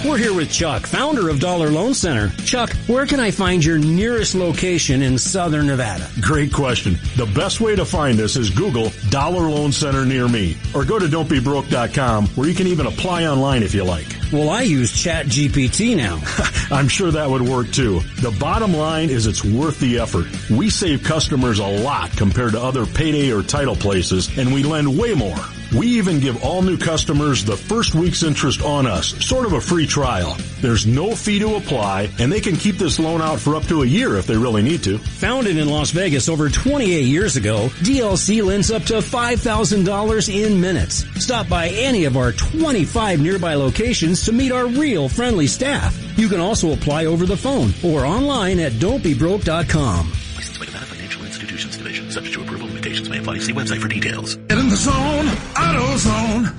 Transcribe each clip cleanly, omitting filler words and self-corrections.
We're here with Chuck, founder of Dollar Loan Center. Chuck, where can I find your nearest location in Southern Nevada? Great question. The best way to find us is Google Dollar Loan Center near me, or go to don'tbebroke.com, where you can even apply online if you like. Well, I use ChatGPT now. I'm sure that would work too. The bottom line is it's worth the effort. We save customers a lot compared to other payday or title places, and we lend way more. We even give all new customers the first week's interest on us, sort of a free trial. There's no fee to apply, and they can keep this loan out for up to a year if they really need to. Founded in Las Vegas over 28 years ago, DLC lends up to $5,000 in minutes. Stop by any of our 25 nearby locations to meet our real friendly staff. You can also apply over the phone or online at don'tbebroke.com. Licensed by Nevada Financial Institutions Division. Subject to approval. Limitations may apply. See website for details. Get in the zone, AutoZone.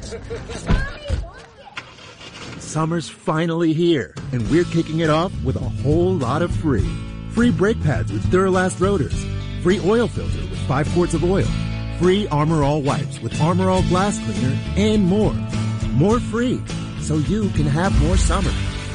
Summer's finally here, and we're kicking it off with a whole lot of free. Free brake pads with Duralast rotors. Free oil filter with 5 quarts of oil. Free Armor All wipes with Armor All glass cleaner, and more. More free, so you can have more summer.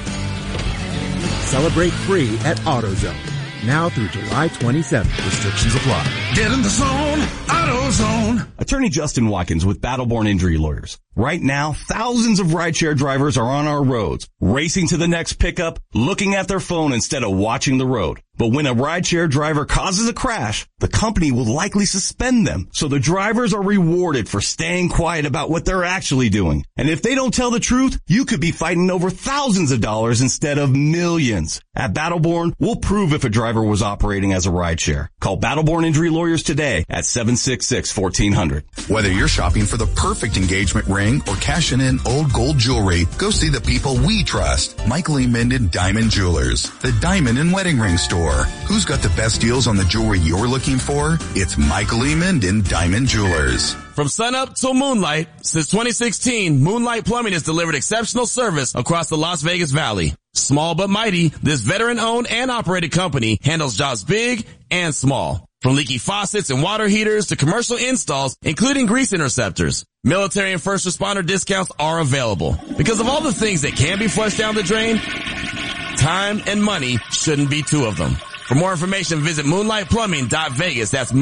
Celebrate free at AutoZone. Now through July 27th. Restrictions apply. Get in the zone, AutoZone. Attorney Justin Watkins with Battleborn Injury Lawyers. Right now, thousands of rideshare drivers are on our roads, racing to the next pickup, looking at their phone instead of watching the road. But when a rideshare driver causes a crash, the company will likely suspend them. So the drivers are rewarded for staying quiet about what they're actually doing. And if they don't tell the truth, you could be fighting over thousands of dollars instead of millions. At Battleborn, we'll prove if a driver was operating as a rideshare. Call Battleborn Injury Lawyers today at 766-1400. Whether you're shopping for the perfect engagement ring or cashing in old gold jewelry, go see the people we trust. Michael E. Minden Diamond Jewelers, the diamond and wedding ring store. Who's got the best deals on the jewelry you're looking for? It's Michael E. Minden Diamond Jewelers. From sunup till moonlight, since 2016, Moonlight Plumbing has delivered exceptional service across the Las Vegas Valley. Small but mighty, this veteran-owned and operated company handles jobs big and small. From leaky faucets and water heaters to commercial installs, including grease interceptors. Military and first responder discounts are available. Because of all the things that can be flushed down the drain, time and money shouldn't be two of them. For more information, visit moonlightplumbing.vegas. That's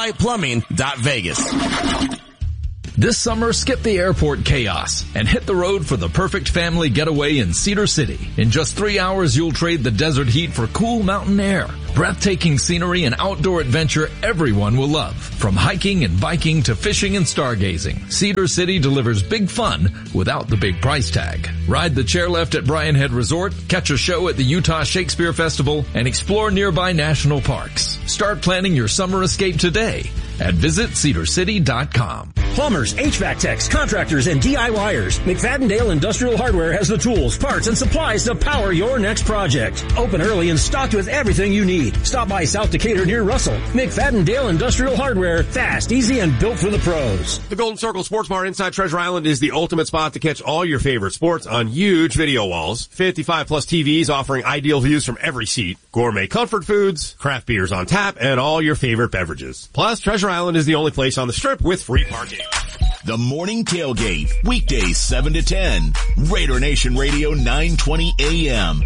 moonlightplumbing.vegas. This summer, skip the airport chaos and hit the road for the perfect family getaway in Cedar City. In just 3 hours, you'll trade the desert heat for cool mountain air. Breathtaking scenery and outdoor adventure everyone will love. From hiking and biking to fishing and stargazing, Cedar City delivers big fun without the big price tag. Ride the chairlift at Bryan Head Resort, catch a show at the Utah Shakespeare Festival, and explore nearby national parks. Start planning your summer escape today at visitcedarcity.com. Plumbers, HVAC techs, contractors, and DIYers. McFadden-Dale Industrial Hardware has the tools, parts, and supplies to power your next project. Open early and stocked with everything you need. Stop by South Decatur near Russell. McFadden-Dale Industrial Hardware. Fast, easy, and built for the pros. The Golden Circle Sports Bar inside Treasure Island is the ultimate spot to catch all your favorite sports on huge video walls. 55-plus TVs offering ideal views from every seat. Gourmet comfort foods, craft beers on tap, and all your favorite beverages. Plus, Treasure Island is the only place on the Strip with free parking. The Morning Tailgate, weekdays 7 to 10. Raider Nation Radio 920 AM,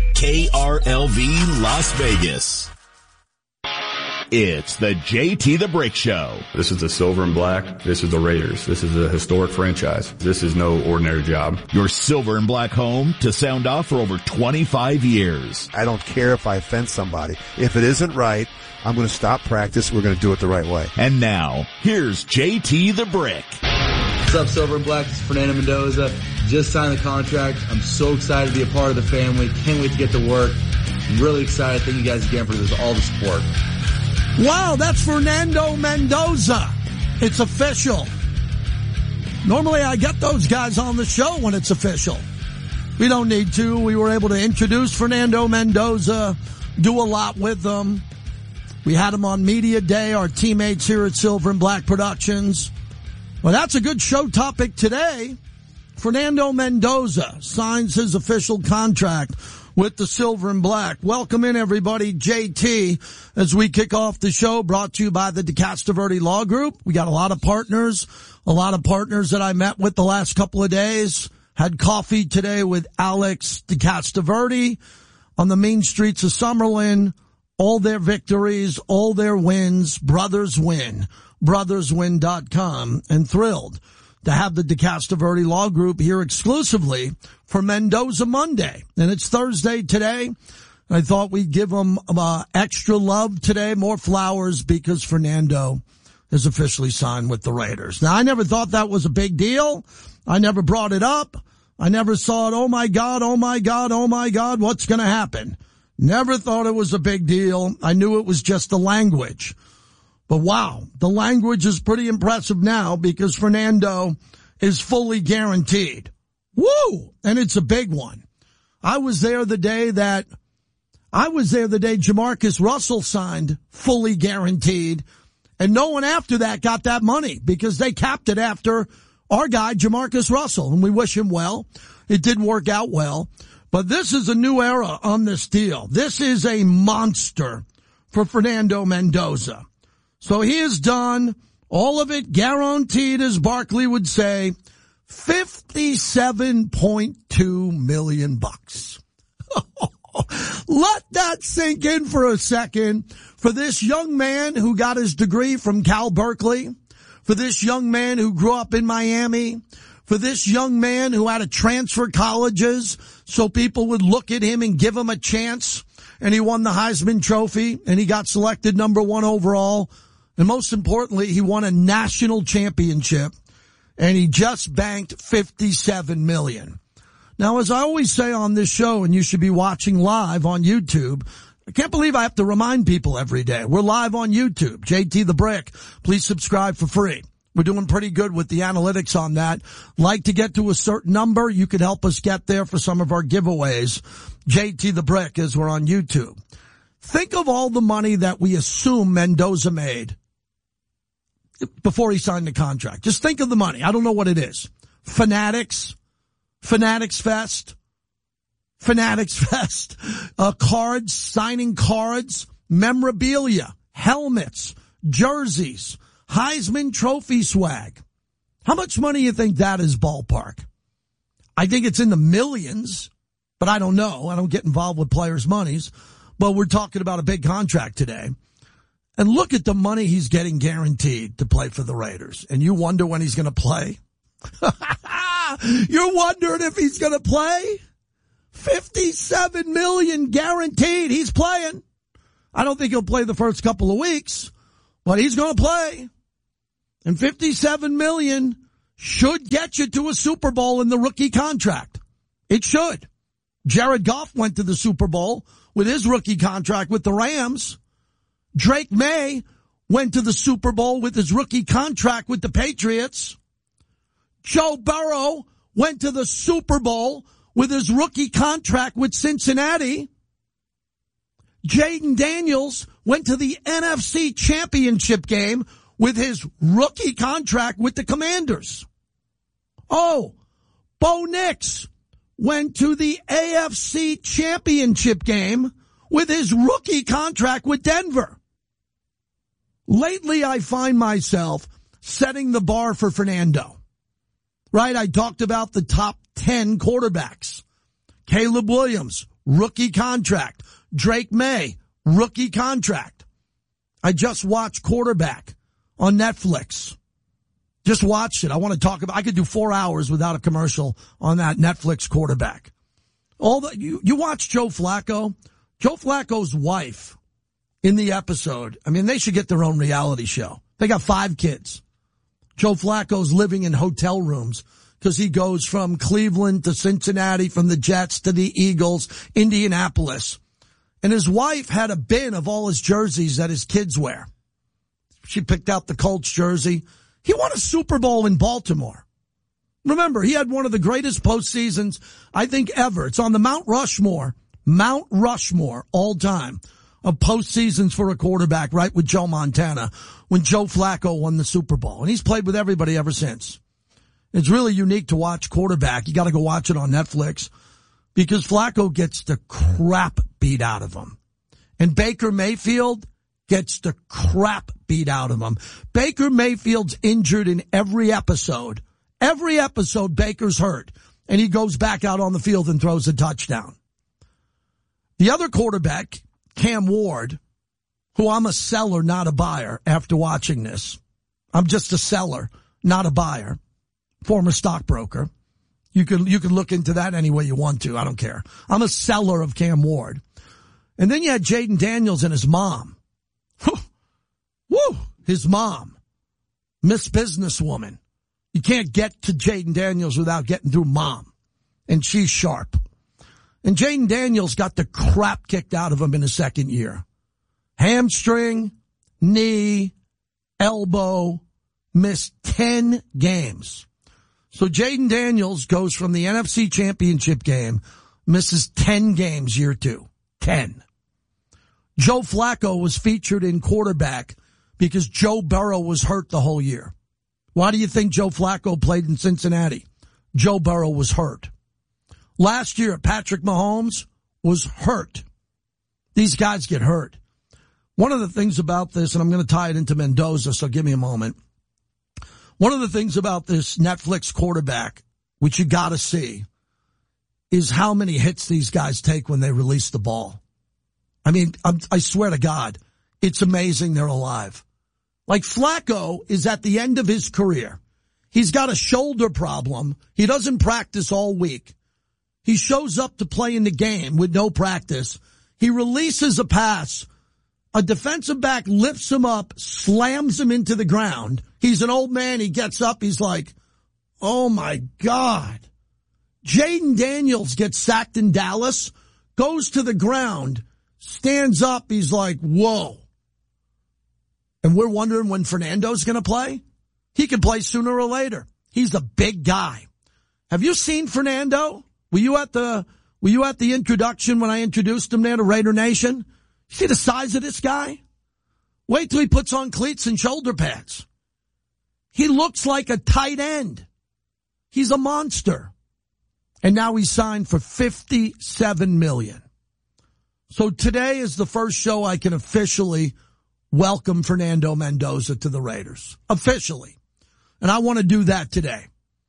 KRLV Las Vegas. It's the JT the Brick Show. This is the Silver and Black. This is the Raiders. This is a historic franchise. This is no ordinary job. Your Silver and Black home to sound off for over 25 years. I don't care if I offend somebody. If it isn't right, I'm going to stop practice. We're going to do it the right way. And now, here's JT the Brick. What's up, Silver and Black? This is Fernando Mendoza. Just signed the contract. I'm so excited to be a part of the family. Can't wait to get to work. I'm really excited. Thank you guys again for all the support. Wow, that's Fernando Mendoza. It's official. Normally I get those guys on the show when it's official. We don't need to. We were able to introduce Fernando Mendoza, do a lot with them. We had him on Media Day, our teammates here at Silver and Black Productions. Well, that's a good show topic today. Fernando Mendoza signs his official contract with the Silver and Black. Welcome in, everybody. JT, as we kick off the show, brought to you by the DeCastro Law Group. We got a lot of partners that I met with the last couple of days. Had coffee today with Alex DeCastroverde on the mean streets of Summerlin. All their victories, all their wins, brothers win. BrothersWin.com, and thrilled to have the DeCastroverde Law Group here exclusively for Mendoza Monday. And it's Thursday today. I thought we'd give them extra love today, more flowers, because Fernando is officially signed with the Raiders. Now, I never thought that was a big deal. I never brought it up. I never saw it, oh my God, oh my God, oh my God, what's going to happen? Never thought it was a big deal. I knew it was just the language. But wow, the language is pretty impressive now because Fernando is fully guaranteed. Woo! And it's a big one. I was there the day Jamarcus Russell signed fully guaranteed, and no one after that got that money because they capped it after our guy Jamarcus Russell, and we wish him well. It didn't work out well, but this is a new era on this deal. This is a monster for Fernando Mendoza. So he has done all of it guaranteed, as Barkley would say, $57.2 million. Let that sink in for a second. For this young man who got his degree from Cal Berkeley, for this young man who grew up in Miami, for this young man who had to transfer colleges so people would look at him and give him a chance, and he won the Heisman Trophy, and he got selected number 1 overall. And most importantly, he won a national championship, and he just banked $57 million. Now, as I always say on this show, and you should be watching live on YouTube, I can't believe I have to remind people every day. We're live on YouTube. JT the Brick. Please subscribe for free. We're doing pretty good with the analytics on that. Like to get to a certain number, you could help us get there for some of our giveaways. JT the Brick, as we're on YouTube. Think of all the money that we assume Mendoza made before he signed the contract. Just think of the money. I don't know what it is. Fanatics Fest, cards, signing cards, memorabilia, helmets, jerseys, Heisman Trophy swag. How much money do you think that is ballpark? I think it's in the millions, but I don't know. I don't get involved with players' monies, but we're talking about a big contract today. And look at the money he's getting guaranteed to play for the Raiders. And you wonder when he's going to play? You're wondering if he's going to play? $57 million guaranteed. He's playing. I don't think he'll play the first couple of weeks, but he's going to play. And $57 million should get you to a Super Bowl in the rookie contract. It should. Jared Goff went to the Super Bowl with his rookie contract with the Rams. Drake May went to the Super Bowl with his rookie contract with the Patriots. Joe Burrow went to the Super Bowl with his rookie contract with Cincinnati. Jaden Daniels went to the NFC Championship game with his rookie contract with the Commanders. Oh, Bo Nix went to the AFC Championship game with his rookie contract with Denver. Lately, I find myself setting the bar for Fernando. Right? I talked about the top 10 quarterbacks. Caleb Williams, rookie contract. Drake May, rookie contract. I just watched Quarterback on Netflix. Just watched it. I want to talk about, I could do 4 hours without a commercial on that Netflix Quarterback. You watch Joe Flacco? Joe Flacco's wife in the episode, I mean, they should get their own reality show. They got 5 kids. Joe Flacco's living in hotel rooms because he goes from Cleveland to Cincinnati, from the Jets to the Eagles, Indianapolis. And his wife had a bin of all his jerseys that his kids wear. She picked out the Colts jersey. He won a Super Bowl in Baltimore. Remember, he had one of the greatest postseasons, I think, ever. It's on the Mount Rushmore all time of postseasons for a quarterback, right, with Joe Montana, when Joe Flacco won the Super Bowl. And he's played with everybody ever since. It's really unique to watch Quarterback. You got to go watch it on Netflix because Flacco gets the crap beat out of him. And Baker Mayfield gets the crap beat out of him. Baker Mayfield's injured in every episode. Every episode, Baker's hurt. and he goes back out on the field and throws a touchdown. The other quarterback, Cam Ward, who I'm a seller, not a buyer after watching this. I'm just a seller, not a buyer. Former stockbroker. You can look into that any way you want to. I don't care. I'm a seller of Cam Ward. And then you had Jaden Daniels and his mom. Woo! His mom. Miss Businesswoman. You can't get to Jaden Daniels without getting through mom. And she's sharp. And Jaden Daniels got the crap kicked out of him in his second year. Hamstring, knee, elbow, missed 10 games. So Jaden Daniels goes from the NFC Championship game, misses 10 games year 2. 10. Joe Flacco was featured in quarterback because Joe Burrow was hurt the whole year. Why do you think Joe Flacco played in Cincinnati? Joe Burrow was hurt. Last year, Patrick Mahomes was hurt. These guys get hurt. One of the things about this, and I'm going to tie it into Mendoza, so give me a moment. One of the things about this Netflix quarterback, which you got to see, is how many hits these guys take when they release the ball. I mean, I swear to God, it's amazing they're alive. Like Flacco is at the end of his career. He's got a shoulder problem. He doesn't practice all week. He shows up to play in the game with no practice. He releases a pass. A defensive back lifts him up, slams him into the ground. He's an old man. He gets up. He's like, oh, my God. Jaden Daniels gets sacked in Dallas, goes to the ground, stands up. He's like, whoa. And we're wondering when Fernando's going to play. He can play sooner or later. He's a big guy. Have you seen Fernando? Were you at the introduction when I introduced him there to Raider Nation? See the size of this guy? Wait till he puts on cleats and shoulder pads. He looks like a tight end. He's a monster. And now he's signed for $57 million. So today is the first show I can officially welcome Fernando Mendoza to the Raiders. Officially. And I want to do that today.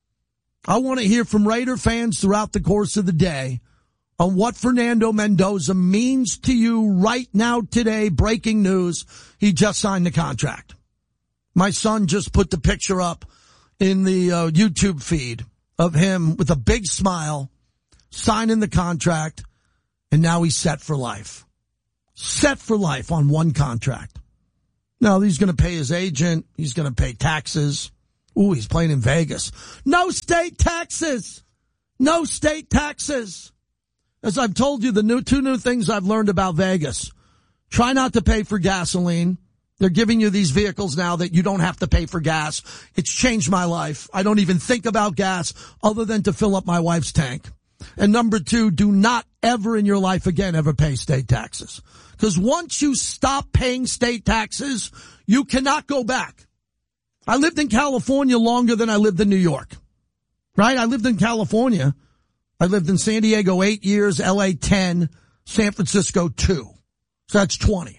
I want to hear from Raider fans throughout the course of the day on what Fernando Mendoza means to you right now today. Breaking news, he just signed the contract. My son just put the picture up in the YouTube feed of him with a big smile, signing the contract, and now he's set for life. Set for life on one contract. Now, he's going to pay his agent. He's going to pay taxes. Ooh, he's playing in Vegas. No state taxes. No state taxes. As I've told you, the two new things I've learned about Vegas. Try not to pay for gasoline. They're giving you these vehicles now that you don't have to pay for gas. It's changed my life. I don't even think about gas other than to fill up my wife's tank. And number 2, do not ever in your life again ever pay state taxes. Because once you stop paying state taxes, you cannot go back. I lived in California longer than I lived in New York. Right? I lived in California. I lived in San Diego 8 years, LA 10, San Francisco 2. So that's 20.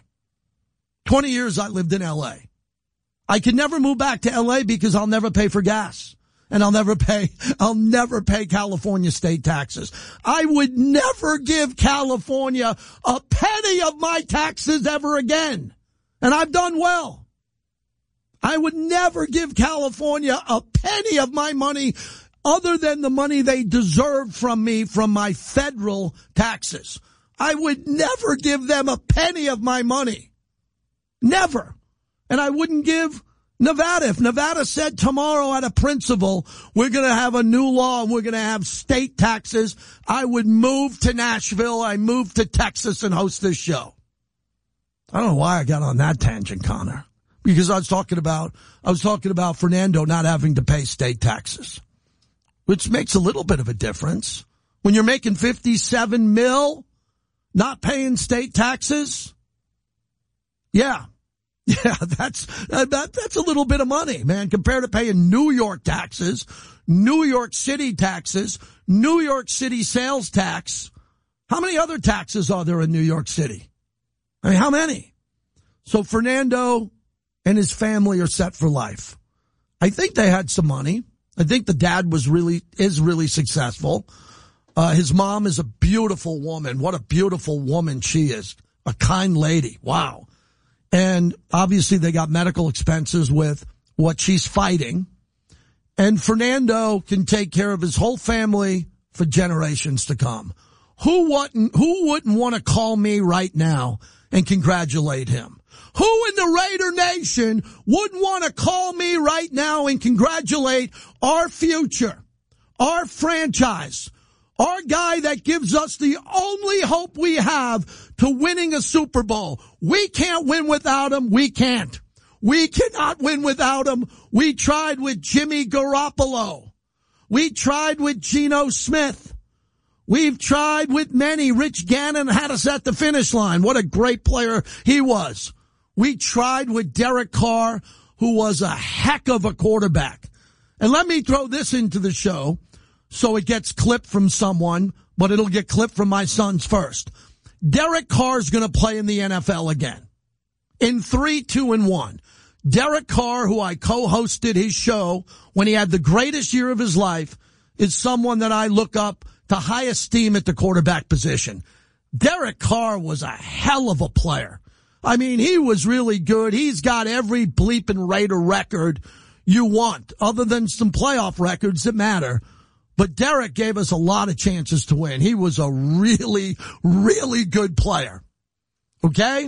20 years I lived in LA. I can never move back to LA because I'll never pay for gas. And I'll never pay California state taxes. I would never give California a penny of my taxes ever again. And I've done well. I would never give California a penny of my money other than the money they deserve from me from my federal taxes. I would never give them a penny of my money. Never. And I wouldn't give Nevada. If Nevada said tomorrow at a principal, we're going to have a new law and we're going to have state taxes, I would move to Nashville. I moved to Texas and host this show. I don't know why I got on that tangent, Connor. Because I was talking about Fernando not having to pay state taxes, which makes a little bit of a difference. When you're making $57 million, not paying state taxes, yeah, that's a little bit of money, man, compared to paying New York taxes, New York City taxes, New York City sales tax. How many other taxes are there in New York City? I mean, how many? So Fernando and his family are set for life. I think they had some money. I think the dad is really successful. His mom is a beautiful woman. What a beautiful woman she is. A kind lady. Wow. And obviously they got medical expenses with what she's fighting. And Fernando can take care of his whole family for generations to come. Who wouldn't want to call me right now and congratulate him? Who in the Raider Nation wouldn't want to call me right now and congratulate our future, our franchise, our guy that gives us the only hope we have to winning a Super Bowl? We can't win without him. We can't. We cannot win without him. We tried with Jimmy Garoppolo. We tried with Geno Smith. We've tried with many. Rich Gannon had us at the finish line. What a great player he was. We tried with Derek Carr, who was a heck of a quarterback. And let me throw this into the show so it gets clipped from someone, but it'll get clipped from my sons first. Derek Carr's going to play in the NFL again. In 3, 2, and 1. Derek Carr, who I co-hosted his show when he had the greatest year of his life, is someone that I look up to high esteem at the quarterback position. Derek Carr was a hell of a player. I mean, he was really good. He's got every bleeping Raider record you want, other than some playoff records that matter. But Derek gave us a lot of chances to win. He was a really, really good player. Okay?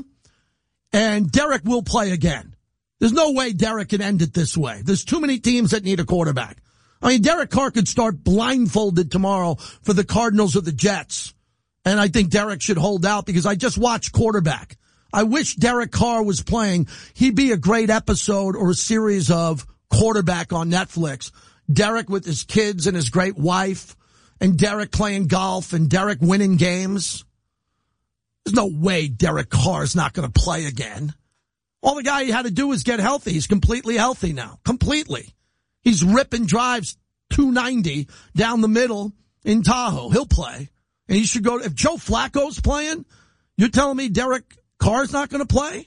And Derek will play again. There's no way Derek can end it this way. There's too many teams that need a quarterback. I mean, Derek Carr could start blindfolded tomorrow for the Cardinals or the Jets. And I think Derek should hold out because I just watched quarterback. I wish Derek Carr was playing. He'd be a great episode or a series of quarterback on Netflix. Derek with his kids and his great wife, and Derek playing golf, and Derek winning games. There's no way Derek Carr is not going to play again. All the guy had to do was get healthy. He's completely healthy now. Completely. He's ripping drives 290 down the middle in Tahoe. He'll play. And he should go. If Joe Flacco's playing, you're telling me Derek Carr's not going to play?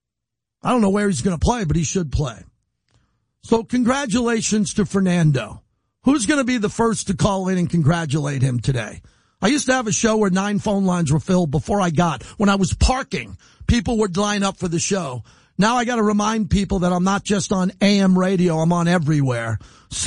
I don't know where he's going to play, but he should play. So congratulations to Fernando. Who's going to be the first to call in and congratulate him today? I used to have a show where 9 phone lines were filled before when I was parking, people would line up for the show. Now I got to remind people that I'm not just on AM radio, I'm on everywhere.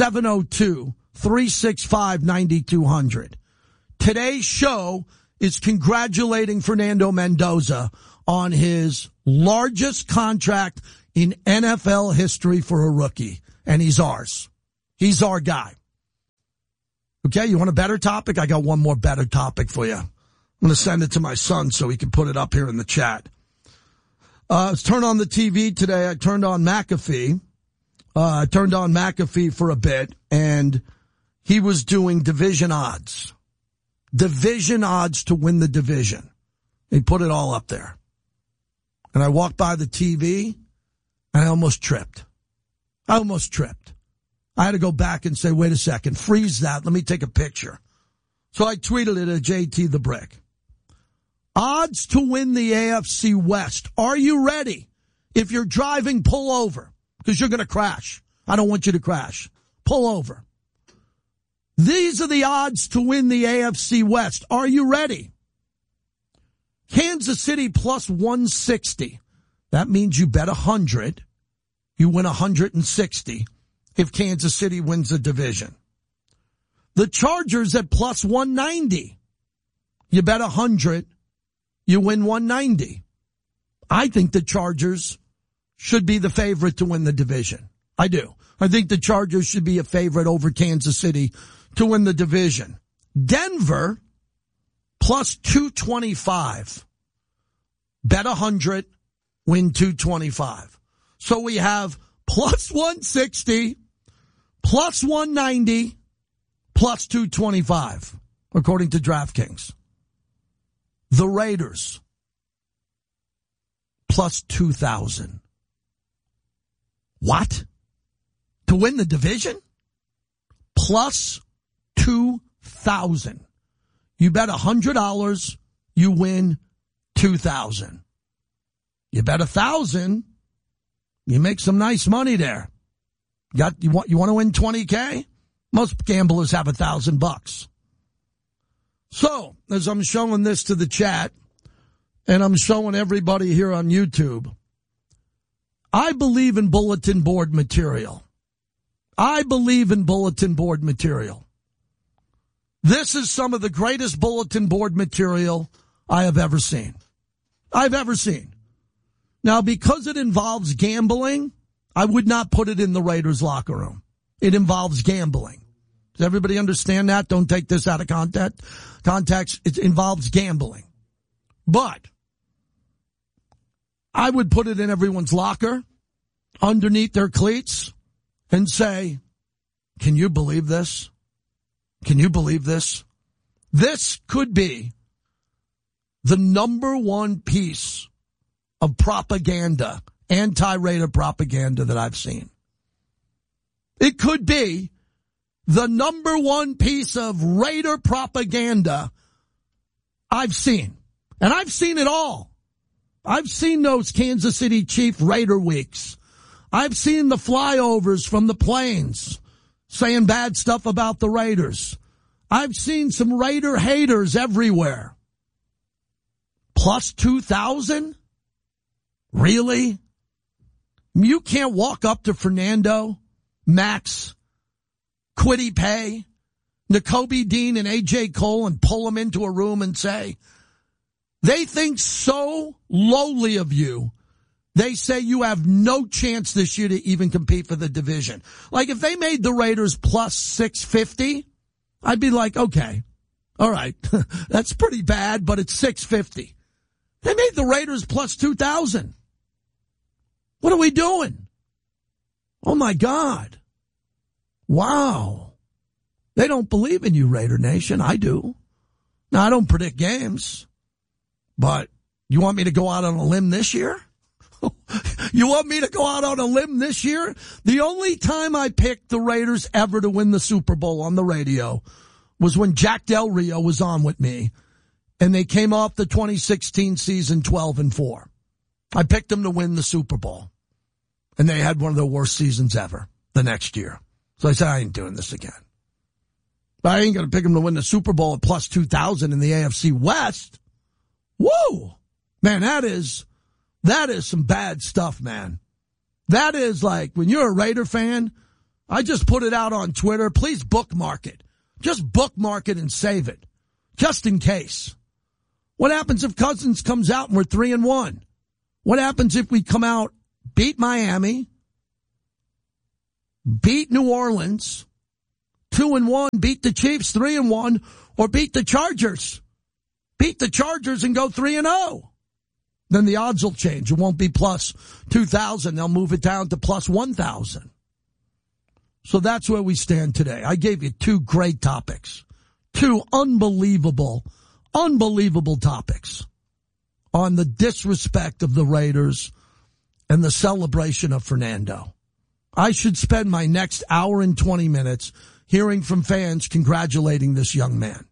702-365-9200. Today's show is congratulating Fernando Mendoza on his largest contract in NFL history for a rookie. And he's ours. He's our guy. Okay, you want a better topic? I got one more better topic for you. I'm going to send it to my son so he can put it up here in the chat. Let's turn on the TV today. I turned on McAfee. I turned on McAfee for a bit, and he was doing division odds. Division odds to win the division. He put it all up there. And I walked by the TV, and I almost tripped. I had to go back and say, wait a second, freeze that. Let me take a picture. So I tweeted it at JT the Brick. Odds to win the AFC West. Are you ready? If you're driving, pull over because you're going to crash. I don't want you to crash. Pull over. These are the odds to win the AFC West. Are you ready? Kansas City plus 160. That means you bet 100. You win 160 if Kansas City wins the division. The Chargers at plus 190. You bet 100. You win 190. I think the Chargers should be the favorite to win the division. I do. I think the Chargers should be a favorite over Kansas City to win the division. Denver plus 225. Bet 100, win 225. So we have plus 160, plus 190, plus 225, according to DraftKings. The Raiders, plus 2,000. What? To win the division? Plus 2,000. You bet $100, you win 2,000. You bet 1,000, you make some nice money there. You want to win $20K? Most gamblers have $1,000. So, as I'm showing this to the chat, and I'm showing everybody here on YouTube, I believe in bulletin board material. I believe in bulletin board material. This is some of the greatest bulletin board material I have ever seen. Now, because it involves gambling, I would not put it in the Raiders locker room. It involves gambling. Does everybody understand that? Don't take this out of context. It involves gambling. But I would put it in everyone's locker, underneath their cleats, and say, can you believe this? Can you believe this? This could be the number one piece of propaganda, anti-Raider propaganda that I've seen. It could be the number one piece of Raider propaganda I've seen. And I've seen it all. I've seen those Kansas City Chief Raider weeks. I've seen the flyovers from the planes saying bad stuff about the Raiders. I've seen some Raider haters everywhere. Plus 2,000? Really? You can't walk up to Fernando, Max, Kwity Paye, Nakobe Dean, and A.J. Cole and pull them into a room and say, they think so lowly of you, they say you have no chance this year to even compete for the division. Like if they made the Raiders plus 650, I'd be like, okay, all right, that's pretty bad, but it's 650. They made the Raiders plus 2,000. What are we doing? Oh my God. Wow. They don't believe in you, Raider Nation. I do. Now, I don't predict games, but you want me to go out on a limb this year? You want me to go out on a limb this year? The only time I picked the Raiders ever to win the Super Bowl on the radio was when Jack Del Rio was on with me, and they came off the 2016 season 12-4. I picked them to win the Super Bowl, and they had one of the worst seasons ever the next year. So I said, I ain't doing this again. But I ain't going to pick them to win the Super Bowl at plus 2,000 in the AFC West. Woo! Man, that is some bad stuff, man. That is like, when you're a Raider fan, I just put it out on Twitter. Please bookmark it. Just bookmark it and save it. Just in case. What happens if Cousins comes out and we're 3-1? What happens if we come out, beat Miami, beat New Orleans, 2-1, beat the Chiefs 3-1, or beat the Chargers? Beat the Chargers and go 3-0. Then the odds will change. It won't be plus 2,000. They'll move it down to plus 1,000. So that's where we stand today. I gave you two great topics. Two unbelievable topics on the disrespect of the Raiders and the celebration of Fernando. I should spend my next hour and 20 minutes hearing from fans congratulating this young man.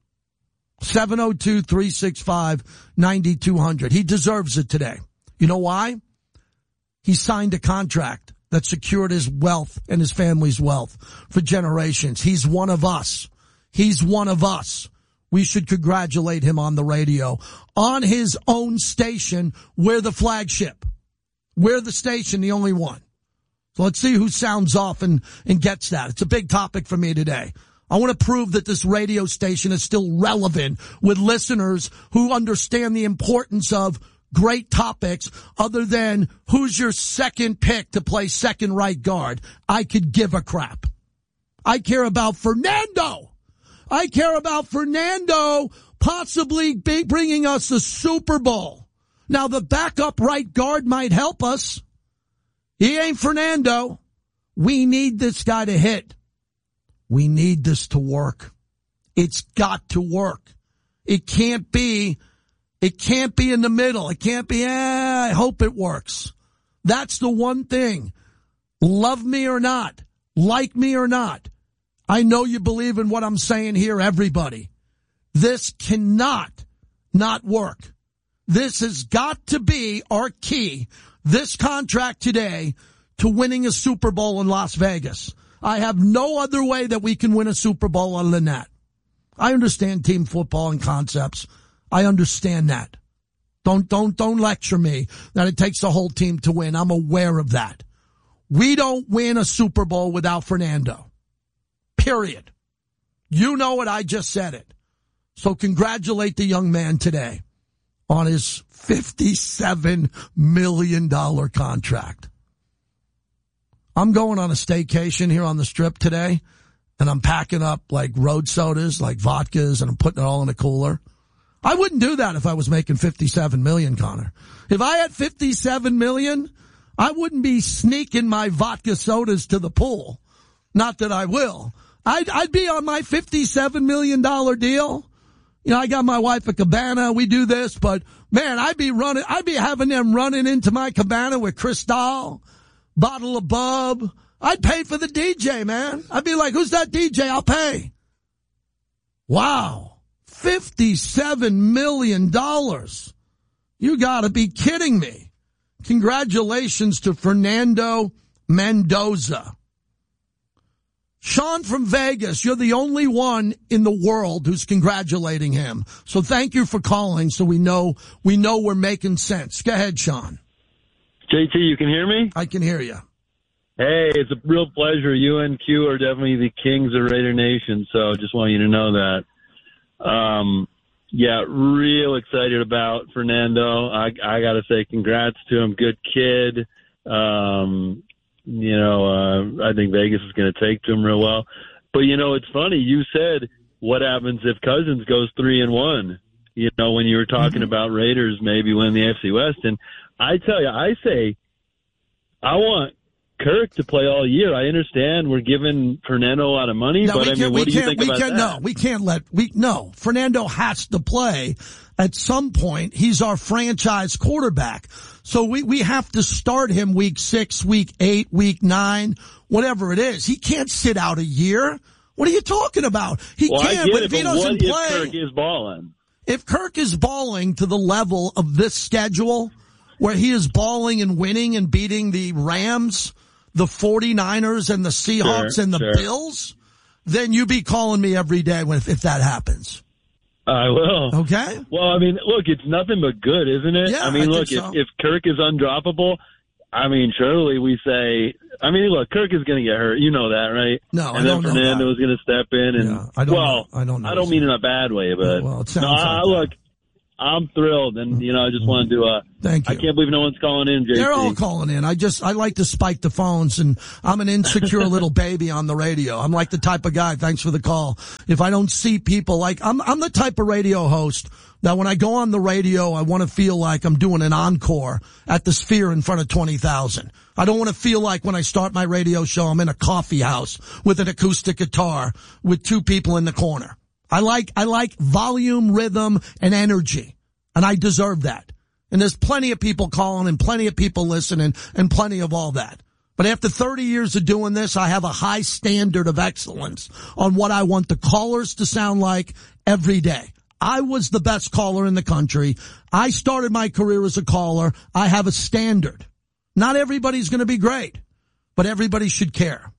702-365-9200. He deserves it today. You know why? He signed a contract that secured his wealth and his family's wealth for generations. He's one of us. He's one of us. We should congratulate him on the radio, on his own station. We're the flagship. We're the station, the only one. So let's see who sounds off and gets that. It's a big topic for me today. I want to prove that this radio station is still relevant with listeners who understand the importance of great topics other than who's your second pick to play second right guard. I could give a crap. I care about Fernando. I care about Fernando possibly bringing us a Super Bowl. Now, the backup right guard might help us. He ain't Fernando. We need this guy to hit. We need this to work. It's got to work. It can't be in the middle. It can't be, I hope it works. That's the one thing. Love me or not, like me or not, I know you believe in what I'm saying here, everybody. This cannot not work. This has got to be our key, this contract today, to winning a Super Bowl in Las Vegas. I have no other way that we can win a Super Bowl other than that. I understand team football and concepts. I understand that. Don't lecture me that it takes the whole team to win. I'm aware of that. We don't win a Super Bowl without Fernando. Period. You know it. I just said it. So congratulate the young man today on his $57 million contract. I'm going on a staycation here on the Strip today, and I'm packing up like road sodas, like vodkas, and I'm putting it all in a cooler. I wouldn't do that if I was making $57 million, Connor. If I had $57 million, I wouldn't be sneaking my vodka sodas to the pool. Not that I will. I'd be on my $57 million deal. You know, I got my wife a cabana. We do this, but man, I'd be having them running into my cabana with Cristal, bottle of Bub. I'd pay for the DJ, man. I'd be like, who's that DJ? I'll pay. Wow. $57 million. You gotta be kidding me. Congratulations to Fernando Mendoza. Sean from Vegas, you're the only one in the world who's congratulating him. So thank you for calling so we know we're making sense. Go ahead, Sean. JT, you can hear me? I can hear you. Hey, it's a real pleasure. You and Q are definitely the kings of Raider Nation, so just want you to know that. Yeah, real excited about Fernando. I got to say congrats to him. Good kid. I think Vegas is going to take to him real well. But, it's funny. You said, what happens if Cousins goes 3-1? When you were talking about Raiders maybe win the AFC West. And I tell you, I say I want Kirk to play all year. I understand we're giving Fernando a lot of money, but what do you think about that? Fernando has to play at some point. He's our franchise quarterback. So we have to start him week 6, week 8, week 9, whatever it is. He can't sit out a year. What are you talking about? He can, but if he doesn't play. If Kirk is balling? If Kirk is balling to the level of this schedule, where he is balling and winning and beating the Rams, the 49ers and the Seahawks and the Bills, then you be calling me every day if that happens. I will. Okay. Well, I mean, look, it's nothing but good, isn't it? Yeah, if Kirk is undroppable, surely we say, look, Kirk is going to get hurt. You know that, right? No, and then Fernando is going to step in, and I don't know. I don't mean in a bad way, but it sounds like look, I'm thrilled, and I just wanted to. Thank you. I can't believe no one's calling in, JT. They're all calling in. I like to spike the phones, and I'm an insecure little baby on the radio. I'm like the type of guy. Thanks for the call. If I don't see people I'm the type of radio host that when I go on the radio, I want to feel like I'm doing an encore at the Sphere in front of 20,000. I don't want to feel like when I start my radio show, I'm in a coffee house with an acoustic guitar with 2 people in the corner. I like volume, rhythm, and energy, and I deserve that. And there's plenty of people calling and plenty of people listening and plenty of all that. But after 30 years of doing this, I have a high standard of excellence on what I want the callers to sound like every day. I was the best caller in the country. I started my career as a caller. I have a standard. Not everybody's going to be great, but everybody should care.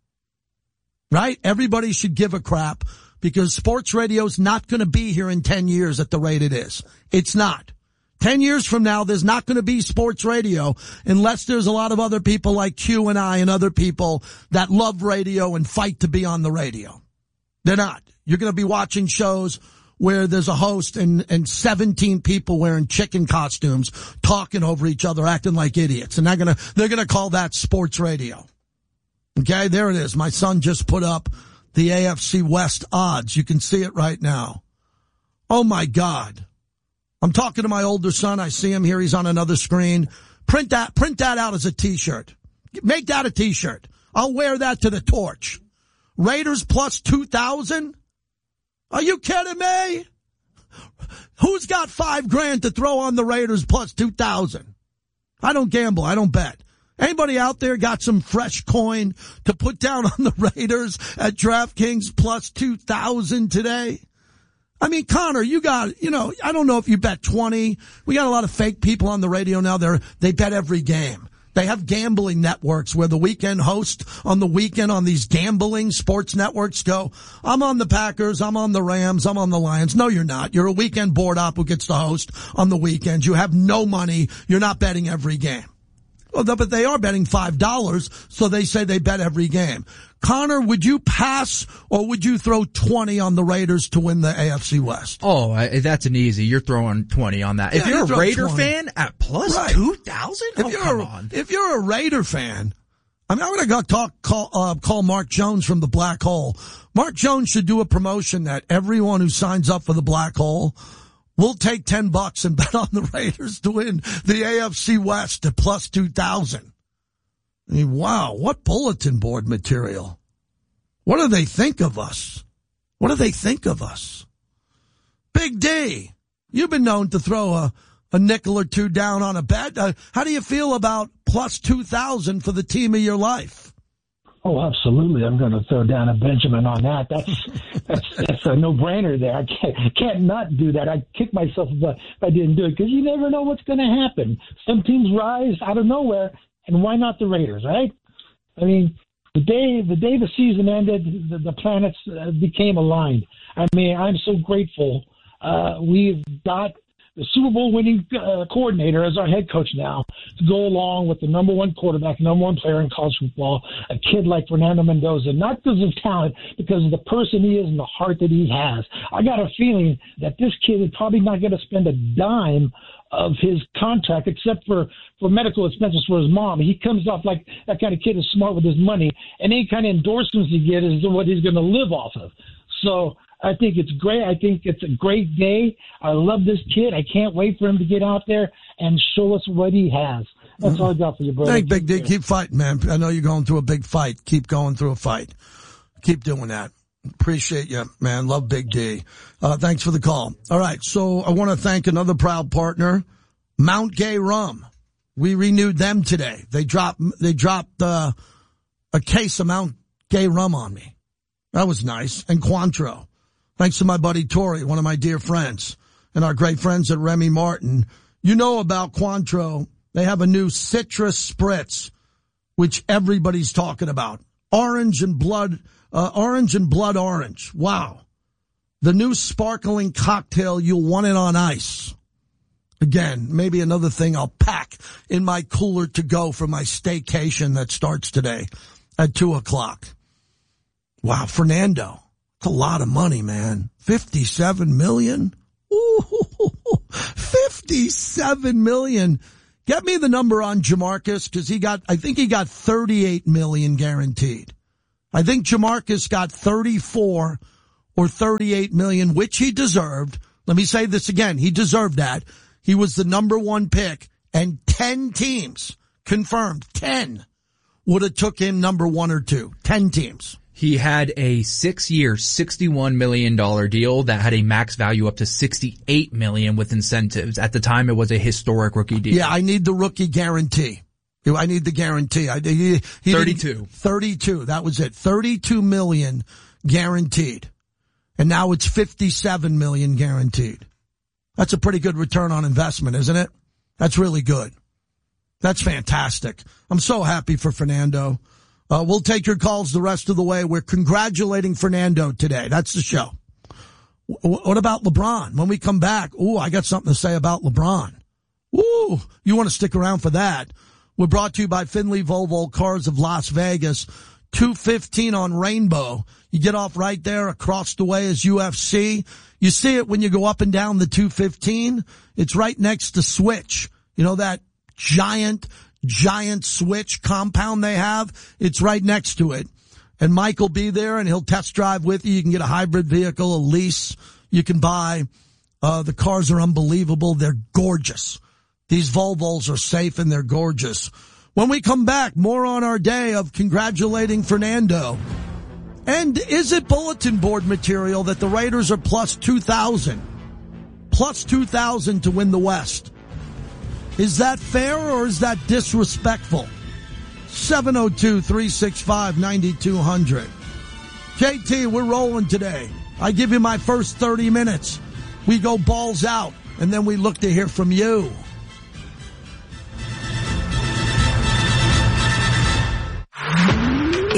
Right? Everybody should give a crap. Because sports radio's not going to be here in 10 years at the rate it is. It's not. 10 years from now, there's not going to be sports radio unless there's a lot of other people like Q and I and other people that love radio and fight to be on the radio. They're not. You're going to be watching shows where there's a host and 17 people wearing chicken costumes talking over each other, acting like idiots. And they're going to call that sports radio. Okay, there it is. My son just put up the AFC West odds. You can see it right now. Oh my God. I'm talking to my older son. I see him here. He's on another screen. Print that out as a t-shirt. Make that a t-shirt. I'll wear that to the torch. Raiders plus 2,000? Are you kidding me? Who's got $5,000 to throw on the Raiders plus 2,000? I don't gamble. I don't bet. Anybody out there got some fresh coin to put down on the Raiders at DraftKings plus 2,000 today? I mean, Connor, you got, I don't know if you bet 20. We got a lot of fake people on the radio now. They bet every game. They have gambling networks where the weekend host on the weekend on these gambling sports networks go, I'm on the Packers, I'm on the Rams, I'm on the Lions. No, you're not. You're a weekend board op who gets to host on the weekends. You have no money. You're not betting every game. Well, but they are betting $5, so they say they bet every game. Connor, would you pass or would you throw 20 on the Raiders to win the AFC West? Oh, that's an easy. You're throwing 20 on that. Yeah, if you're a Raider 20. fan at plus Right. 2,000? Come on. If you're a Raider fan, I mean, I'm going to call Mark Jones from the Black Hole. Mark Jones should do a promotion that everyone who signs up for the Black Hole will take $10 and bet on the Raiders to win the AFC West at plus 2,000. I mean, wow, what bulletin board material. What do they think of us? What do they think of us? Big D, you've been known to throw a nickel or two down on a bet. How do you feel about plus 2,000 for the team of your life? Oh, absolutely. I'm going to throw down a Benjamin on that. That's a no-brainer there. I can't not do that. I'd kick myself if I didn't do it because you never know what's going to happen. Some teams rise out of nowhere, and why not the Raiders, right? I mean, the day the season ended, the planets became aligned. I mean, I'm so grateful. We've got the Super Bowl winning coordinator as our head coach now to go along with the number one quarterback, number one player in college football, a kid like Fernando Mendoza, not because of talent, because of the person he is and the heart that he has. I got a feeling that this kid is probably not going to spend a dime of his contract except for medical expenses for his mom. He comes off like that kind of kid is smart with his money, and any kind of endorsements he gets is what he's going to live off of. So I think it's great. I think it's a great day. I love this kid. I can't wait for him to get out there and show us what he has. That's all I got for you, brother. Thanks, Big D. Keep fighting, man. I know you're going through a big fight. Keep going through a fight. Keep doing that. Appreciate you, man. Love Big D. Thanks for the call. All right. So I want to thank another proud partner, Mount Gay Rum. We renewed them today. They dropped a case of Mount Gay Rum on me. That was nice. And Cointreau. Thanks to my buddy Tori, one of my dear friends, and our great friends at Remy Martin. You know about Cointreau. They have a new citrus spritz, which everybody's talking about. Orange and blood orange. Wow. The new sparkling cocktail, you'll want it on ice. Again, maybe another thing I'll pack in my cooler to go for my staycation that starts today at 2:00. Wow, Fernando. It's a lot of money, man. $57 million. Ooh, $57 million. Get me the number on Jamarcus because I think he got $38 million guaranteed. I think Jamarcus got 34 or 38 million, which he deserved. Let me say this again. He deserved that. He was the number one pick and 10 teams confirmed 10 would have took him number 1 or 2. 10 teams. He had a 6-year, $61 million deal that had a max value up to $68 million with incentives. At the time, it was a historic rookie deal. Yeah, I need the rookie guarantee. I need the guarantee. 32. 32. That was it. 32 million guaranteed. And now it's 57 million guaranteed. That's a pretty good return on investment, isn't it? That's really good. That's fantastic. I'm so happy for Fernando. We'll take your calls the rest of the way. We're congratulating Fernando today. That's the show. What about LeBron? When we come back, I got something to say about LeBron. You want to stick around for that. We're brought to you by Finley Volvo Cars of Las Vegas. 215 on Rainbow. You get off right there. Across the way is UFC. You see it when you go up and down the 215. It's right next to Switch. You know that giant Switch compound they have? It's right next to it. And Mike will be there and he'll test drive with you. You can get a hybrid vehicle, a lease you can buy. The cars are unbelievable. They're gorgeous. These Volvos are safe and they're gorgeous. When we come back, more on our day of congratulating Fernando. And is it bulletin board material that the Raiders are plus 2,000? Plus 2,000 to win the West. Is that fair or is that disrespectful? 702-365-9200. JT, we're rolling today. I give you my first 30 minutes. We go balls out, and then we look to hear from you.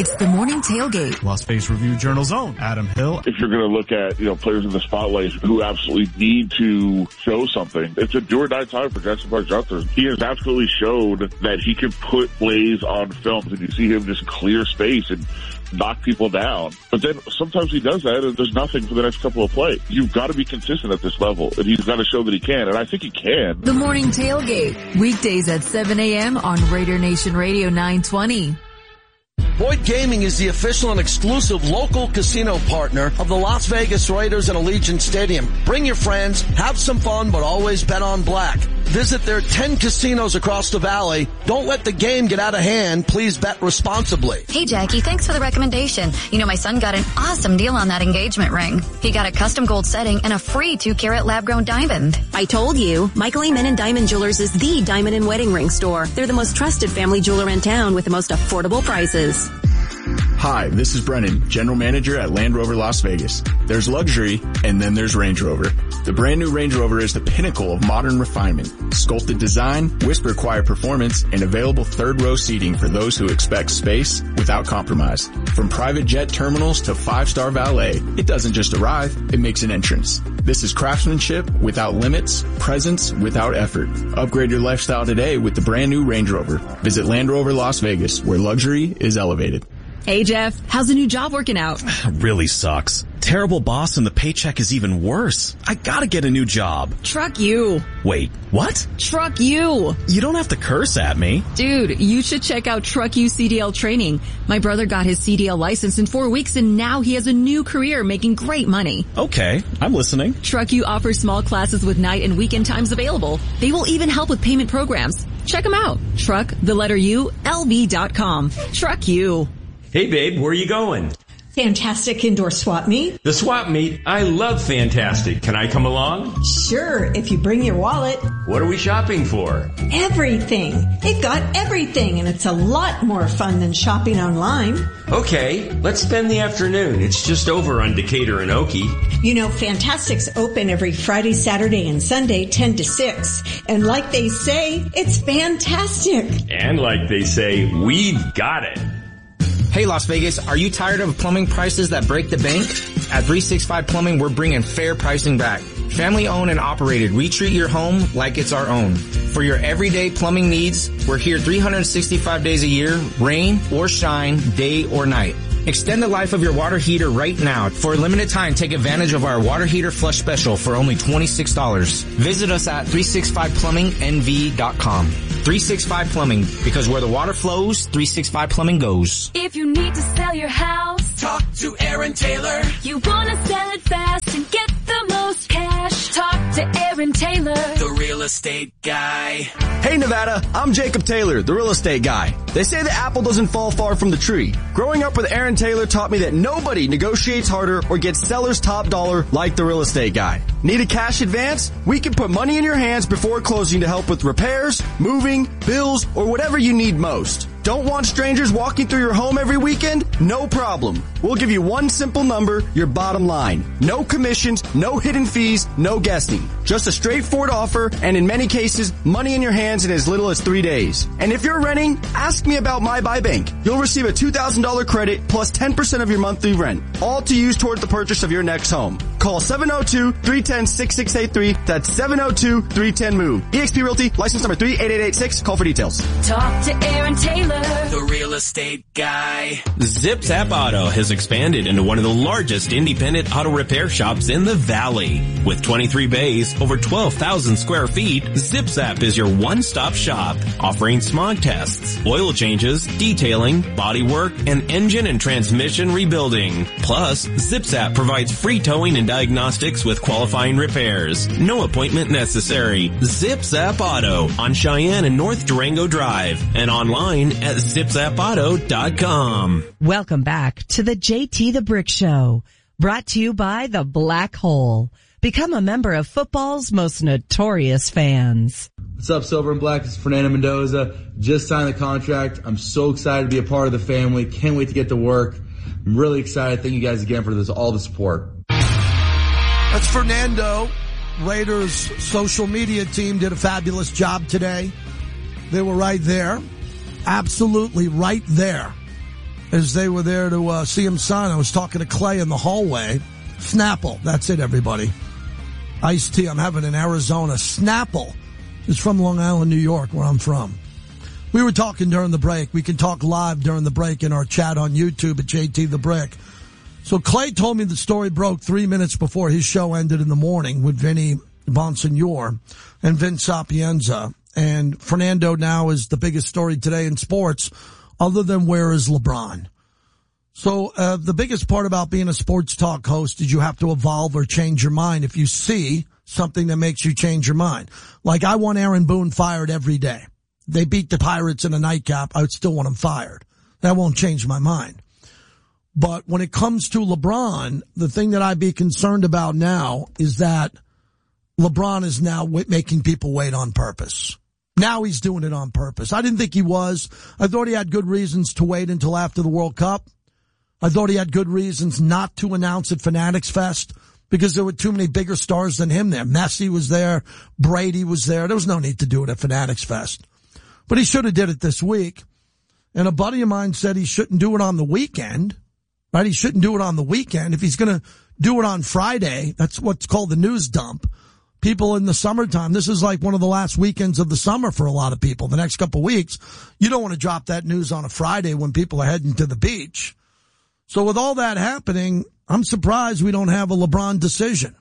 It's the Morning Tailgate. Las Vegas Review-Journal's own Adam Hill. If you're going to look at, players in the spotlight who absolutely need to show something, it's a do-or-die time for Jackson Park Johnson. He has absolutely showed that he can put plays on film, and you see him just clear space and knock people down. But then sometimes he does that and there's nothing for the next couple of plays. You've got to be consistent at this level, and he's got to show that he can, and I think he can. The Morning Tailgate, weekdays at 7 a.m. on Raider Nation Radio 920. Boyd Gaming is the official and exclusive local casino partner of the Las Vegas Raiders and Allegiant Stadium. Bring your friends, have some fun, but always bet on black. Visit their 10 casinos across the valley. Don't let the game get out of hand. Please bet responsibly. Hey, Jackie, thanks for the recommendation. My son got an awesome deal on that engagement ring. He got a custom gold setting and a free 2-carat lab-grown diamond. I told you, Michael Amen & Diamond Jewelers is the diamond and wedding ring store. They're the most trusted family jeweler in town with the most affordable prices. Hi, this is Brennan, General Manager at Land Rover Las Vegas. There's luxury, and then there's Range Rover. The brand new Range Rover is the pinnacle of modern refinement. Sculpted design, whisper quiet performance, and available third-row seating for those who expect space without compromise. From private jet terminals to 5-star valet, it doesn't just arrive, it makes an entrance. This is craftsmanship without limits, presence without effort. Upgrade your lifestyle today with the brand new Range Rover. Visit Land Rover Las Vegas, where luxury is elevated. Hey, Jeff, how's the new job working out? Really sucks. Terrible boss and the paycheck is even worse. I gotta get a new job. Truck you. Wait, what? Truck you. You don't have to curse at me. Dude, you should check out Truck You CDL training. My brother got his CDL license in 4 weeks and now he has a new career making great money. Okay, I'm listening. Truck You offers small classes with night and weekend times available. They will even help with payment programs. Check them out. LV.com. Truck You. Hey babe, where are you going? Fantastic Indoor Swap Meet. The swap meet? I love Fantastic. Can I come along? Sure, if you bring your wallet. What are we shopping for? Everything. They've got everything, and it's a lot more fun than shopping online. Okay, let's spend the afternoon. It's just over on Decatur and Okie. Fantastic's open every Friday, Saturday, and Sunday, 10 to 6. And like they say, it's fantastic. And like they say, we've got it. Hey Las Vegas, are you tired of plumbing prices that break the bank? At 365 Plumbing, we're bringing fair pricing back. Family owned and operated, we treat your home like it's our own. For your everyday plumbing needs, we're here 365 days a year, rain or shine, day or night. Extend the life of your water heater right now. For a limited time, take advantage of our water heater flush special for only $26. Visit us at 365plummingnv.com. 365 Plumbing, because where the water flows, 365 Plumbing goes. If you need to sell your house, talk to Aaron Taylor. You want to sell it fast and get the most cash, talk to Aaron Taylor, the real estate guy. Hey Nevada, I'm Jacob Taylor, the real estate guy. They say the apple doesn't fall far from the tree. Growing up with Aaron Taylor taught me that nobody negotiates harder or gets seller's top dollar like the real estate guy. Need a cash advance? We can put money in your hands before closing to help with repairs, moving, bills, or whatever you need most. Don't want strangers walking through your home every weekend? No problem. We'll give you one simple number, your bottom line. No commissions, no hidden fees, no guessing. Just a straightforward offer, and in many cases, money in your hands in as little as 3 days. And if you're renting, ask me about My Buy Bank. You'll receive a $2,000 credit plus 10% of your monthly rent, all to use toward the purchase of your next home. Call 702-310-6683. That's 702-310-MOVE. eXp Realty, license number 38886. Call for details. Talk to Aaron Taylor, the real estate guy. Zip Zap Auto has expanded into one of the largest independent auto repair shops in the valley. With 23 bays, over 12,000 square feet, Zip Zap is your one-stop shop, offering smog tests, oil changes, detailing, body work, and engine and transmission rebuilding. Plus, Zip Zap provides free towing and diagnostics with qualifying repairs. No appointment necessary. Zip Zap Auto on Cheyenne and North Durango Drive and online at zipzapauto.com. Welcome back to the JT the Brick Show, brought to you by the Black Hole. Become a member of football's most notorious fans. What's up, Silver and Black? It's Fernando Mendoza. Just signed the contract. I'm so excited to be a part of the family. Can't wait to get to work. I'm really excited. Thank you guys again for all the support. That's Fernando. Raiders' social media team did a fabulous job today. They were right there. Absolutely right there. as they were there to see him sign. I was talking to Clay in the hallway. Snapple, that's it, everybody. Iced tea I'm having in Arizona. Snapple is from Long Island, New York, where I'm from. We were talking during the break. We can talk live during the break in our chat on YouTube at JT the Brick. So Clay told me the story broke 3 minutes before his show ended in the morning with Vinny Bonsignor and Vince Sapienza. And Fernando now is the biggest story today in sports, other than where is LeBron. So the biggest part about being a sports talk host is you have to evolve or change your mind if you see something that makes you change your mind. Like, I want Aaron Boone fired every day. They beat the Pirates in a nightcap, I would still want him fired. That won't change my mind. But when it comes to LeBron, the thing that I'd be concerned about now is that LeBron is now making people wait on purpose. Now he's doing it on purpose. I didn't think he was. I thought he had good reasons to wait until after the World Cup. I thought he had good reasons not to announce at Fanatics Fest because there were too many bigger stars than him there. Messi was there. Brady was there. There was no need to do it at Fanatics Fest. But he should have did it this week. And a buddy of mine said he shouldn't do it on the weekend, right? He shouldn't do it on the weekend. If he's going to do it on Friday, that's what's called the news dump. People in the summertime, this is like one of the last weekends of the summer for a lot of people. The next couple of weeks, you don't want to drop that news on a Friday when people are heading to the beach. So with all that happening, I'm surprised we don't have a LeBron decision.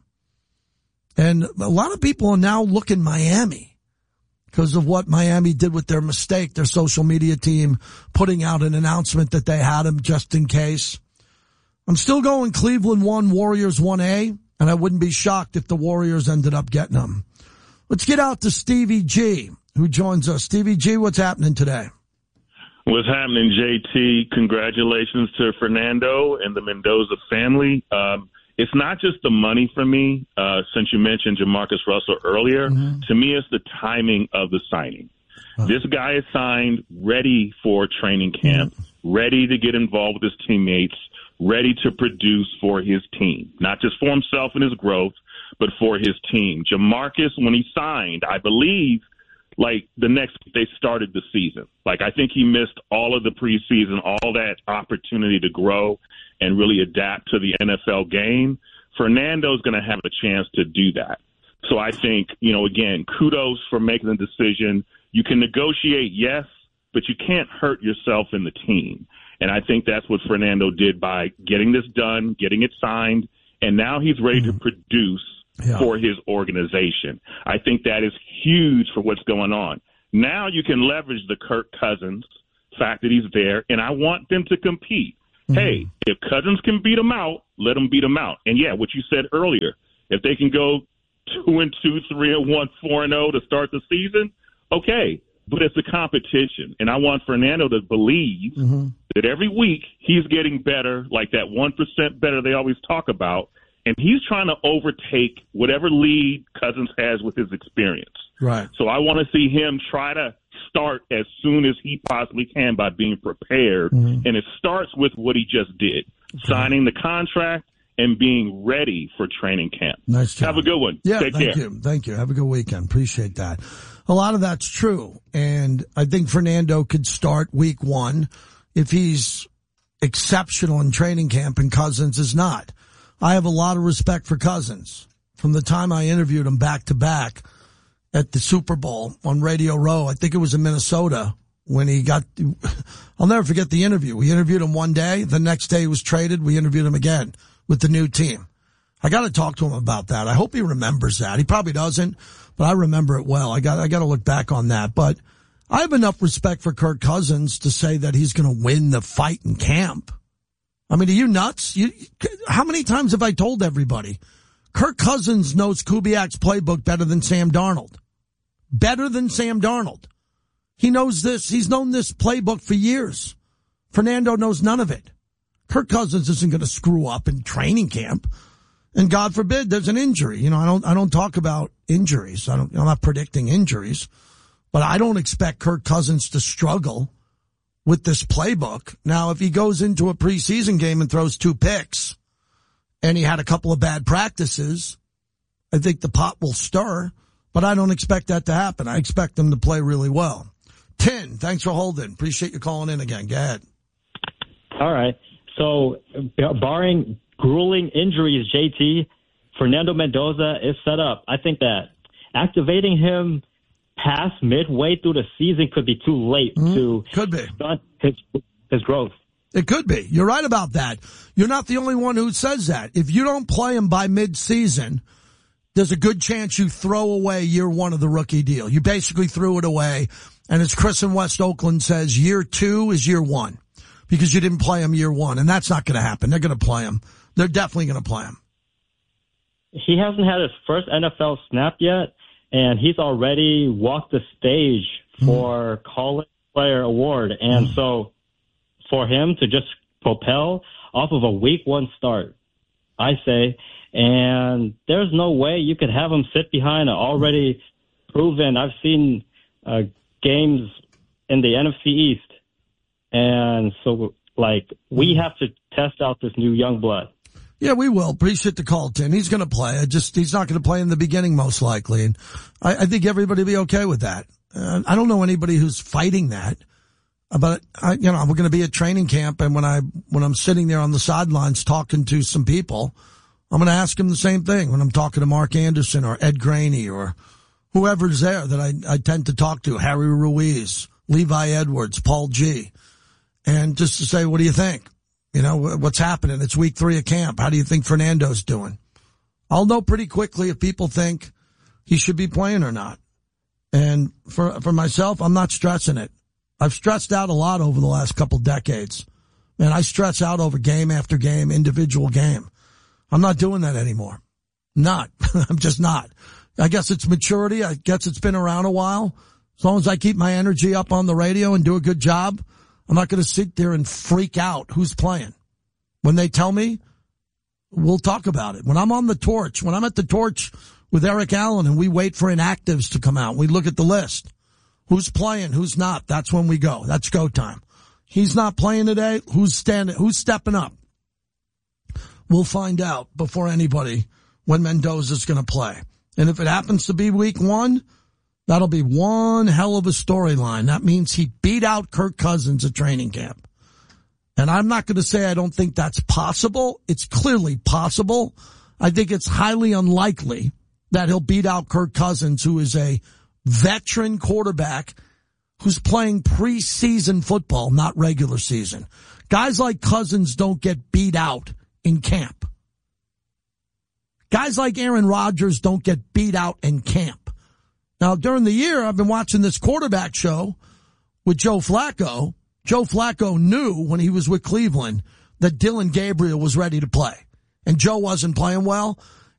And a lot of people are now looking Miami because of what Miami did with their mistake, their social media team putting out an announcement that they had him just in case. I'm still going Cleveland 1, Warriors 1A, and I wouldn't be shocked if the Warriors ended up getting them. Let's get out to Stevie G, who joins us. Stevie G, what's happening today? What's happening, JT? Congratulations to Fernando and the Mendoza family. It's not just the money for me, since you mentioned Jamarcus Russell earlier. Mm-hmm. To me, it's the timing of the signing. This guy is signed, ready for training camp, ready to get involved with his teammates, ready to produce for his team, not just for himself and his growth, but for his team. Jamarcus, when he signed, I believe, like the next they started the season. Like, I think he missed all of the preseason, all that opportunity to grow and really adapt to the NFL game. Fernando's going to have a chance to do that. So I think, again, kudos for making the decision. You can negotiate, yes, but you can't hurt yourself in the team. And I think that's what Fernando did by getting this done, getting it signed, and now he's ready to produce for his organization. I think that is huge for what's going on. Now you can leverage the Kirk Cousins fact that he's there, and I want them to compete. Hey, if Cousins can beat them out, let them beat them out. And, yeah, what you said earlier, if they can go 2-2, 3-1, 4-0 to start the season, okay. But it's a competition, and I want Fernando to believe that every week he's getting better, like that 1% better they always talk about, and he's trying to overtake whatever lead Cousins has with his experience. Right. So I want to see him try to start as soon as he possibly can by being prepared, and it starts with what he just did, signing the contract and being ready for training camp. Nice job. Have a good one. Yeah, Take care. Thank you. Have a good weekend. Appreciate that. A lot of that's true, and I think Fernando could start week 1 if he's exceptional in training camp and Cousins is not. I have a lot of respect for Cousins. From the time I interviewed him back-to-back at the Super Bowl on Radio Row, I think it was in Minnesota, when he got, I'll never forget the interview. We interviewed him one day. The next day he was traded. We interviewed him again with the new team. I got to talk to him about that. I hope he remembers that. He probably doesn't, but I remember it well. I got to look back on that. But I have enough respect for Kirk Cousins to say that he's going to win the fight in camp. I mean, are you nuts? How many times have I told everybody? Kirk Cousins knows Kubiak's playbook better than Sam Darnold. Better than Sam Darnold. He knows this. He's known this playbook for years. Fernando knows none of it. Kirk Cousins isn't going to screw up in training camp. And God forbid there's an injury. I don't talk about injuries. I'm not predicting injuries, but I don't expect Kirk Cousins to struggle with this playbook. Now, if he goes into a preseason game and throws 2 picks and he had a couple of bad practices, I think the pot will stir, but I don't expect that to happen. I expect him to play really well. Tin, thanks for holding. Appreciate you calling in again. Go ahead. All right. So, barring grueling injuries, JT, Fernando Mendoza is set up. I think that activating him past midway through the season could be too late to stunt his growth. It could be. You're right about that. You're not the only one who says that. If you don't play him by mid-season, there's a good chance you throw away year one of the rookie deal. You basically threw it away. And as Chris in West Oakland says, year two is year one because you didn't play him year one. And that's not going to happen. They're going to play him. They're definitely going to play him. He hasn't had his first NFL snap yet, and he's already walked the stage for College Player Award. And so for him to just propel off of a week one start, I say, and there's no way you could have him sit behind an already proven. I've seen games in the NFC East, and so we have to test out this new young blood. Yeah, we will. Appreciate the call, Tim. He's going to play. He's not going to play in the beginning most likely, and I think everybody will be okay with that. I don't know anybody who's fighting that. But we're going to be at training camp, and when I'm sitting there on the sidelines talking to some people, I'm going to ask them the same thing when I'm talking to Mark Anderson or Ed Graney or whoever's there that I tend to talk to, Harry Ruiz, Levi Edwards, Paul G. And just to say, what do you think? What's happening? It's week 3 of camp. How do you think Fernando's doing? I'll know pretty quickly if people think he should be playing or not. And for myself, I'm not stressing it. I've stressed out a lot over the last couple decades. Man, I stress out over game after game, individual game. I'm not doing that anymore. Not. I'm just not. I guess it's maturity. I guess it's been around a while. As long as I keep my energy up on the radio and do a good job, I'm not going to sit there and freak out who's playing. When they tell me, we'll talk about it. When I'm on the torch, when I'm at the torch with Eric Allen and we wait for inactives to come out, we look at the list. Who's playing? Who's not? That's when we go. That's go time. He's not playing today. Who's stepping up? We'll find out before anybody when Mendoza's going to play. And if it happens to be week 1, that'll be one hell of a storyline. That means he beat out Kirk Cousins at training camp. And I'm not going to say I don't think that's possible. It's clearly possible. I think it's highly unlikely that he'll beat out Kirk Cousins, who is a veteran quarterback who's playing preseason football, not regular season. Guys like Cousins don't get beat out in camp. Guys like Aaron Rodgers don't get beat out in camp. Now, during the year, I've been watching this quarterback show with Joe Flacco. Joe Flacco knew when he was with Cleveland that Dylan Gabriel was ready to play. And Joe wasn't playing well.